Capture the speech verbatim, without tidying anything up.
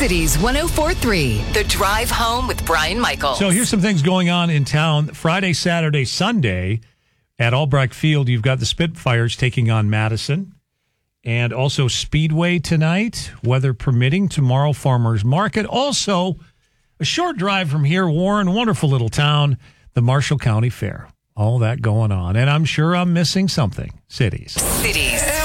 Cities one oh four point three, The Drive Home with Brian Michaels. So here's some things going on in town. Friday, Saturday, Sunday at Albrecht Field, you've got the Spitfires taking on Madison. And also Speedway tonight, weather permitting. Tomorrow, Farmers Market. Also, a short drive from here, Warren, wonderful little town, the Marshall County Fair. All that going on. And I'm sure I'm missing something. Cities. Cities